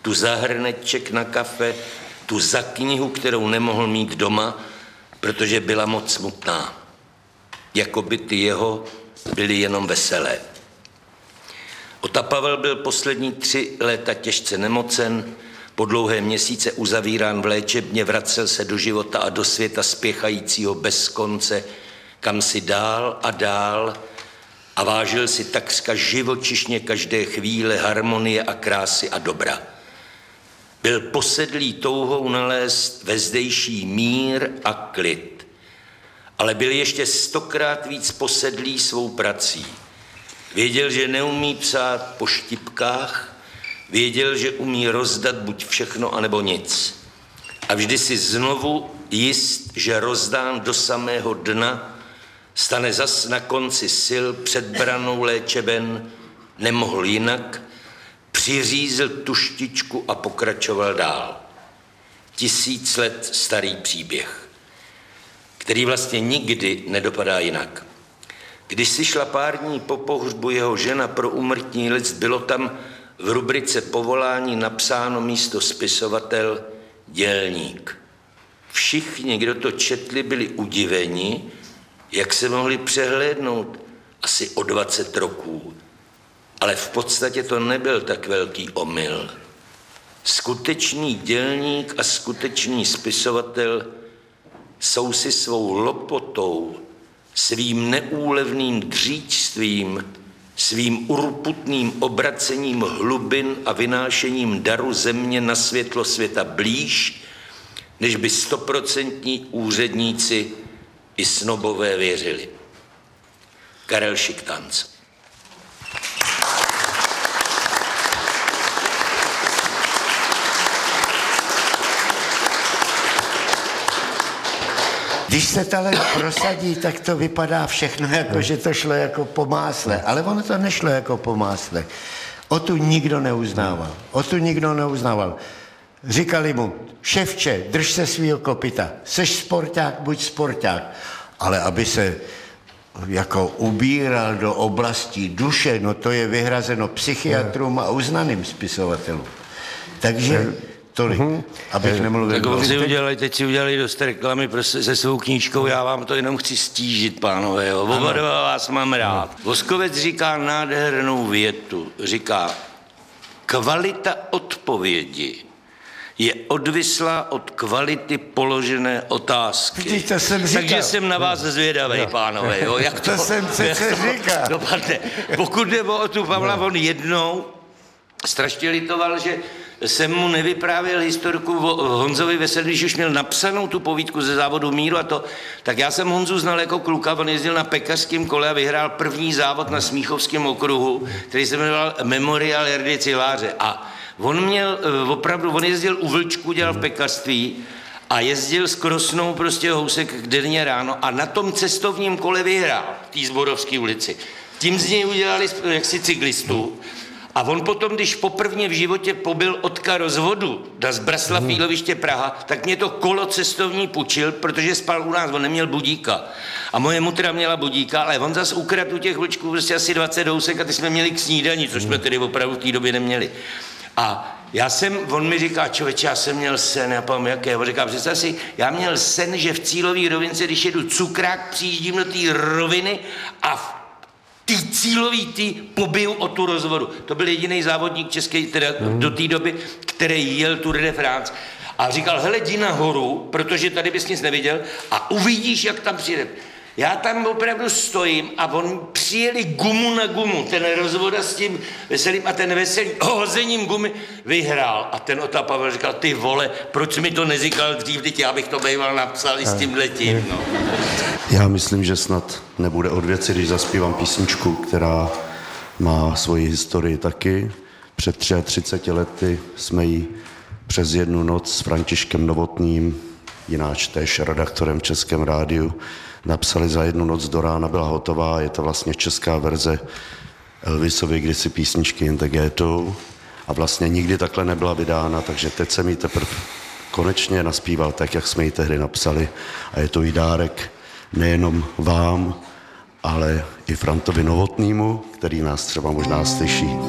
tu za hrneček na kafe, tu za knihu, kterou nemohl mít doma, protože byla moc smutná. Jako by ty jeho byly jenom veselé. Ota Pavel byl poslední 3 léta těžce nemocen, po dlouhé měsíce uzavírán v léčebně, vracel se do života a do světa spěchajícího bez konce, kam si dál a dál, a vážil si takřka živočišně každé chvíle harmonie a krásy a dobra. Byl posedlý touhou nalézt ve zdejší mír a klid, ale byl ještě 100krát víc posedlý svou prací. Věděl, že neumí psát po štipkách, věděl, že umí rozdat buď všechno, anebo nic. A vždy si znovu jist, že rozdán do samého dna stane zas na konci sil před branou léčeben, nemohl jinak, přiřízl tuštičku a pokračoval dál. 1000 let starý příběh, který vlastně nikdy nedopadá jinak. Když si šla pár dní po pohřbu jeho žena pro úmrtní list, bylo tam v rubrice povolání napsáno místo spisovatel dělník. Všichni, kdo to četli, byli udiveni, jak se mohli přehlédnout asi o 20 roků. Ale v podstatě to nebyl tak velký omyl. Skutečný dělník a skutečný spisovatel jsou si svou lopotou, svým neúlevným dříčstvím, svým urputným obracením hlubin a vynášením daru země na světlo světa blíž, než by 100% úředníci i snobové věřili. Karel Šiktanc. Když se talent prosadí, tak to vypadá všechno jako, že to šlo jako po másle. Ale ono to nešlo jako po másle. O tu nikdo neuznával. Říkali mu, ševče, drž se svýho kopyta. Seš sporták, buď sporták. Ale aby se jako ubíral do oblastí duše, no to je vyhrazeno psychiatrům a uznaným spisovatelům. Takže tolik, abych nemluvil. Tak teď si udělali dost reklamy se svou knížkou, já vám to jenom chci stížit, pánové, jo. Oba dva vás mám rád. Voskovec říká nádhernou větu, říká, kvalita odpovědi je odvislá od kvality položené otázky. To jsem říkal. Takže jsem na vás zvědavej, pánové, jo. Jak to jsem přece říkal. Dopadne. Pokud jde o tu Pavla, on jednou strašně litoval, že jsem mu nevyprávěl historku o Honzovi Veselý, když už měl napsanou tu povídku ze závodu Míru a to, tak já jsem Honzu znal jako kluka, on jezdil na pekařském kole a vyhrál první závod na Smíchovském okruhu, který se jmenoval Memorial Jardy Ciláře. A on jezdil u Vlčku, dělal v pekařství a jezdil s Krosnou prostě housek denně ráno a na tom cestovním kole vyhrál v té Zborovské ulici. Tím z něj udělali jaksi cyklistu. A on potom, když poprvně v životě pobyl Otka rozvodu na Zbraslav Jíloviště Praha, tak mě to kolo cestovní půjčil, protože spal u nás, on neměl budíka. A moje mutra měla budíka, ale on zas ukradl u těch vlčků prostě asi 20 housek a ty jsme měli k snídani, což jsme tedy opravdu v té době neměli. A on mi říká, člověče, já jsem měl sen, já povím, jaké, on říká, představ si, já měl sen, že v cílové rovince, když jedu cukrák, přijíždím do té roviny a ty cílový pobiju o tu rozvodu. To byl jediný závodník český teda do té doby, který jel Tour de France. A říkal, hele, jdi nahoru, protože tady bys nic neviděl a uvidíš, jak tam přijde. Já tam opravdu stojím a on přijeli gumu na gumu, ten rozvoda s tím Veselým a ten Veselý hozením gumy vyhrál. A ten Ota Pavel říkal, ty vole, proč mi to neříkal dřív, teď já bych to býval napsal i s tímhletím, no. Já myslím, že snad nebude od věci, když zaspívám písničku, která má svoji historii taky. Před 33 lety jsme ji přes jednu noc s Františkem Novotným, jináč též redaktorem v Českém rádiu, napsali za jednu noc do rána, byla hotová. Je to vlastně česká verze Elvisovy kdysi písničky In the Ghetto a vlastně nikdy takhle nebyla vydána, takže teď jsem ji teprve konečně naspíval tak, jak jsme ji tehdy napsali a je to i dárek nejenom vám, ale i Frantovi Novotnému, který nás třeba možná slyší.